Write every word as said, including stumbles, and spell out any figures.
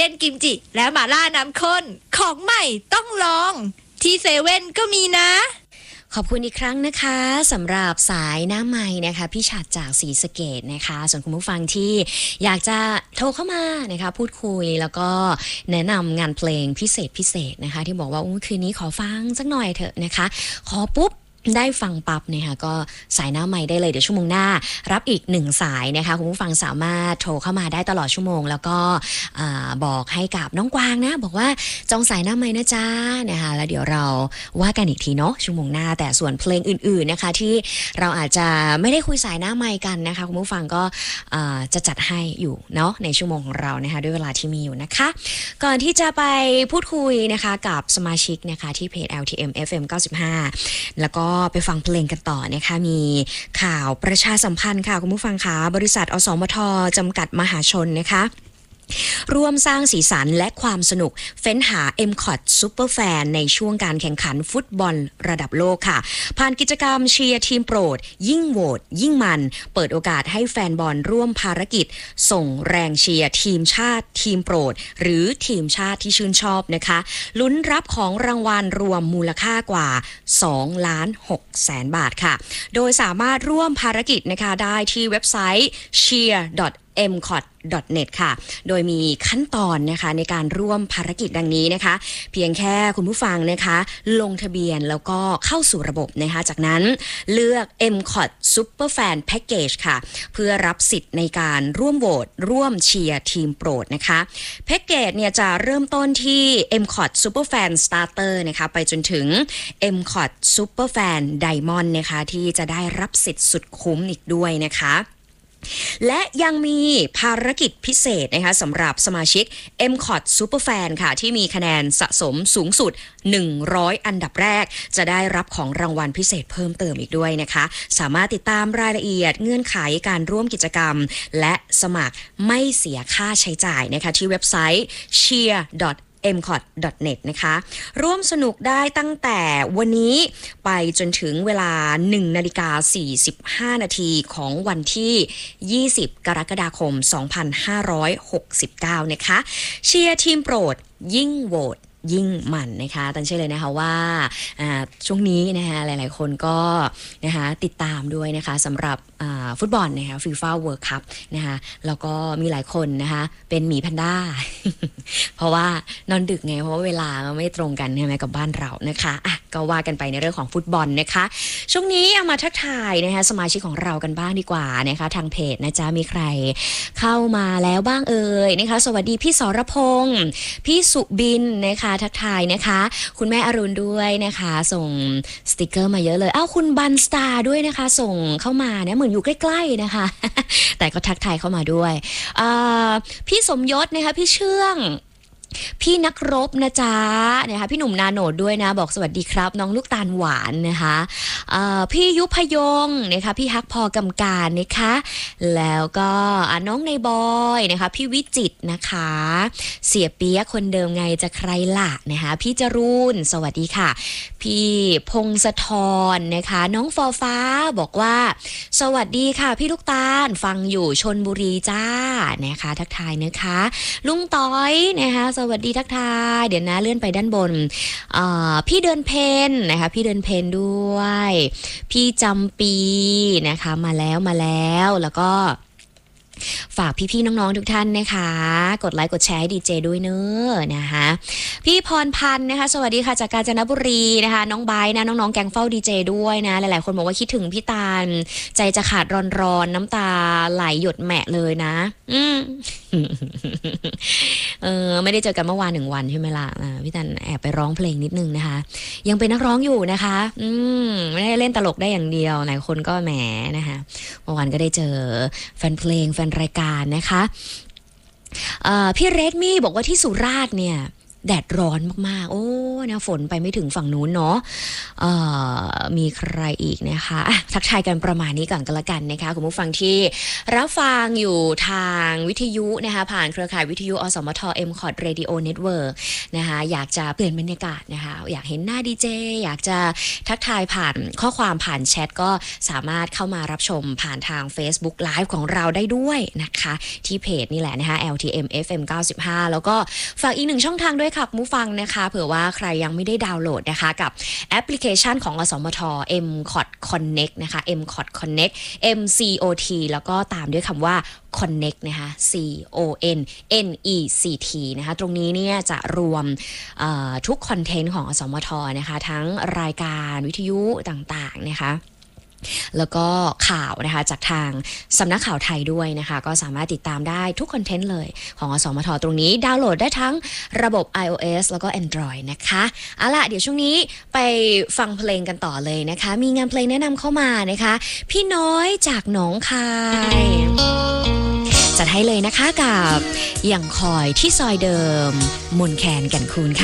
ยนกิมจิและหม่าล่าน้ำข้นของใหม่ต้องลองที่เซเว่นก็มีนะขอบคุณอีกครั้งนะคะสำหรับสายหน้าไม้นะคะพี่ฉัตรจากศรีสะเกษนะคะส่วนคุณผู้ฟังที่อยากจะโทรเข้ามานะคะพูดคุยแล้วก็แนะนำงานเพลงพิเศษพิเศษนะคะที่บอกว่าคืนนี้ขอฟังสักหน่อยเถอะนะคะขอปุ๊บได้ฟังปั๊บนะคะก็สายหน้าไม้ได้เลยเดี๋ยวชั่วโมงหน้ารับอีกหนึ่งสายนะคะคุณผู้ฟังสามารถโทรเข้ามาได้ตลอดชั่วโมงแล้วก็บอกให้กับน้องกวางนะบอกว่าจองสายหน้าไม้นะจ๊ะนะคะแล้วเดี๋ยวเราว่ากันอีกทีเนาะชั่วโมงหน้าแต่ส่วนเพลงอื่นๆนะคะที่เราอาจจะไม่ได้คุยสายหน้าไม้กันนะคะคุณผู้ฟังก็จะจัดให้อยู่เนาะในชั่วโมงของเรานะคะด้วยเวลาที่มีอยู่นะคะก่อนที่จะไปพูดคุยนะคะกับสมาชิกนะคะที่เพจ แอล ที เอ็ม เอฟ เอ็ม เก้าสิบห้าแล้วก็ไปฟังเพลงกันต่อนะคะมีข่าวประชาสัมพันธ์ค่ะคุณผู้ฟังคะบริษัทอสมทจำกัดมหาชนนะคะร่วมสร้างสีสันและความสนุกเฟ้นหา เอ็ม ซี โอ ที Super Fan ในช่วงการแข่งขันฟุตบอลระดับโลกค่ะผ่านกิจกรรมเชียร์ทีมโปรดยิ่งโหวตยิ่งมันเปิดโอกาสให้แฟนบอลร่วมภารกิจส่งแรงเชียร์ทีมชาติทีมโปรดหรือทีมชาติที่ชื่นชอบนะคะลุ้นรับของรางวัลรวมมูลค่ากว่าสองล้านหกแสนบาทค่ะโดยสามารถร่วมภารกิจนะคะได้ที่เว็บไซต์ เชียร์ ดอท เอ็ม ซี โอ ที ดอท เน็ต ค่ะโดยมีขั้นตอนนะคะในการร่วมภารกิจดังนี้นะคะเพียงแค่คุณผู้ฟังนะคะลงทะเบียนแล้วก็เข้าสู่ระบบนะคะจากนั้นเลือก เอ็ม ซี โอ ที Super Fan Package ค่ะเพื่อรับสิทธิ์ในการร่วมโหวตร่วมเชียร์ทีมโปรดนะคะแพ็กเกจเนี่ยจะเริ่มต้นที่ เอ็ม ซี โอ ที Super Fan Starter นะคะไปจนถึง เอ็ม ซี โอ ที Super Fan Diamond นะคะที่จะได้รับสิทธิ์สุดคุ้มอีกด้วยนะคะและยังมีภารกิจพิเศษนะคะสำหรับสมาชิก เอ็ม ซี โอ ที Super Fan ค่ะที่มีคะแนนสะสมสูงสุดหนึ่งร้อยอันดับแรกจะได้รับของรางวัลพิเศษเพิ่มเติมอีกด้วยนะคะสามารถติดตามรายละเอียดเงื่อนไขการร่วมกิจกรรมและสมัครไม่เสียค่าใช้จ่ายนะคะที่เว็บไซต์ เชียร์ ดอท เอ็ม ซี โอ ที ดอท เน็ต นะคะร่วมสนุกได้ตั้งแต่วันนี้ไปจนถึงเวลา หนึ่งนาฬิกาสี่สิบห้านาทีของวันที่ยี่สิบกรกฎาคมสองพันห้าร้อยหกสิบเก้านะคะเชียร์ทีมโปรดยิ่งโหวตยิ่งมันนะคะตั้งชื่อเลยนะคะว่าช่วงนี้นะคะหลายๆคนก็นะคะติดตามด้วยนะคะสำหรับฟุตบอลนะคะฟีฟ่าเวิลด์คัพนะคะแล้วก็มีหลายคนนะคะเป็นหมีแพนด้า เพราะว่านอนดึกไงเพราะว่าเวลาไม่ตรงกันใช่ไหมกับบ้านเรานะคะอ่ะก็ว่ากันไปในเรื่องของฟุตบอลนะคะช่วงนี้เอามาทักทายนะคะสมาชิกของเรากันบ้างดีกว่านะคะทางเพจนะจ๊ะมีใครเข้ามาแล้วบ้างเอ่ยนะคะสวัสดีพี่สรพงษ์พี่สุบินนะคะทักทายนะคะคุณแม่อรุณด้วยนะคะส่งสติกเกอร์มาเยอะเลยอ้าวคุณบันสตาร์ด้วยนะคะส่งเข้ามาเนี่ยเหมือนอยู่ใกล้ๆนะคะ แต่ก็ทักทายเข้ามาด้วยพี่สมยศนะคะพี่เชื่องพี่นักรบนะจ๊ะนะคะพี่หนุ่มนาโนดด้วยนะบอกสวัสดีครับน้องลูกตาลหวานนะคะพี่ยุพยงนะคะพี่ฮักพอกำการนะคะแล้วก็น้องในบอยนะคะพี่วิจิตนะคะเสียเปียกคนเดิมไงจะใครล่ะนะคะพี่จรูนสวัสดีค่ะพี่พงศธรนะคะน้องฟอฟ้าบอกว่าสวัสดีค่ะพี่ลูกตาลฟังอยู่ชลบุรีจ้านะคะทักทายนะคะลุงต้อยนะคะสวัสดีทักทายเดี๋ยวนะเลื่อนไปด้านบนพี่เดินเพนนะคะพี่เดินเพนด้วยพี่จำปีนะคะมาแล้วมาแล้วแล้วก็ฝากพี่ๆน้องๆทุกท่านนะคะกดไลค์กดแชร์ให้ดีเจด้วยเนอะนะคะพี่พรพันธ์นะคะสวัสดีค่ะจากกาญจนบุรีนะคะน้องไบร์ทนะน้องๆแกงเฝ้าดีเจด้วยนะหลายๆคนบอกว่าคิดถึงพี่ตาลใจจะขาดร้อนๆน้ำตาไหลหยดแหมะเลยนะอืม เออไม่ได้เจอกันเมื่อวานหนึ่งวันใช่ไหมล่ะพี่ตาลแอบไปร้องเพลงนิดนึงนะคะยังเป็นนักร้องอยู่นะคะอืมไม่ได้เล่นตลกได้อย่างเดียวหลายคนก็แหมนะคะเมื่อวานก็ได้เจอแฟนเพลงแฟนรายการนะคะพี่เรดมี่บอกว่าที่สุราษฎร์เนี่ยแดดร้อนมากๆโอ้ยนะฝนไปไม่ถึงฝั่งนู้นเนาะเอ่อมีใครอีกนะคะอ่ะทักทายกันประมาณนี้ก่อนก็แล้วกันนะคะคุณผู้ฟังที่รับฟังอยู่ทางวิทยุนะคะผ่านเครือข่ายวิทยุอสมท เอ็ม คอท Radio Network นะคะอยากจะเปลี่ยนบรรยากาศนะคะอยากเห็นหน้าดีเจอยากจะทักทายผ่านข้อความผ่านแชทก็สามารถเข้ามารับชมผ่านทาง Facebook Live ของเราได้ด้วยนะคะที่เพจนี่แหละนะคะ แอล ที เอ็ม เอฟ เอ็ม เก้าสิบห้า แล้วก็ฝากอีกหนึ่งช่องทางด้วยค่ะคุณผู้ฟังนะคะเผื่อว่าใครยังไม่ได้ดาวน์โหลดนะคะกับแอปพลิเคชันของอสมท เอ็ม คอท Connect นะคะ เอ็ม คอท Connect เอ็ม ซี โอ ที แล้วก็ตามด้วยคำว่า Connect นะคะ C O N N E C T นะคะตรงนี้เนี่ยจะรวมทุกคอนเทนต์ของอสมทนะคะทั้งรายการวิทยุต่างๆนะคะแล้วก็ข่าวนะคะจากทางสำนักข่าวไทยด้วยนะคะก็สามารถติดตามได้ทุกคอนเทนต์เลยของอสมทตรงนี้ดาวน์โหลดได้ทั้งระบบ iOS แล้วก็ Android นะคะเอาล่ะเดี๋ยวช่วงนี้ไปฟังเพลงกันต่อเลยนะคะมีงานเพลงแนะนำเข้ามานะคะพี่น้อยจากหนองคายจัดให้เลยนะคะกับอย่างคอยที่ซอยเดิมมนแคนแก่นคูนค่ะ